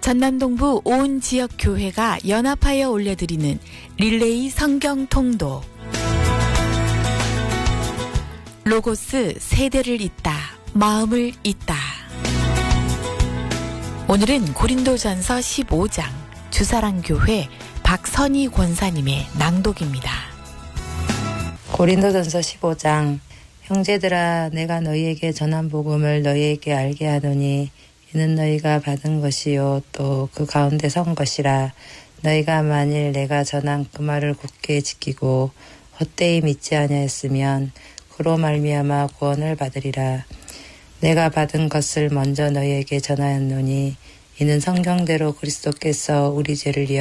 전남동부 온 지역 교회가 연합하여 올려드리는 릴레이 성경 통독. 로고스 세대를 잇다, 마음을 잇다. 오늘은 고린도전서 15장 주사랑교회 박선희 권사님의 낭독입니다. 고린도전서 15장. 형제들아, 내가 너희에게 전한 복음을 너희에게 알게 하노니 이는 너희가 받은 것이요 또 그 가운데 선 것이라. 너희가 만일 내가 전한 그 말을 굳게 지키고 헛되이 믿지 아니하였으면 그로 말미암아 구원을 받으리라. 내가 받은 것을 먼저 너희에게 전하였노니 이는 성경대로 그리스도께서 우리 죄를 위하여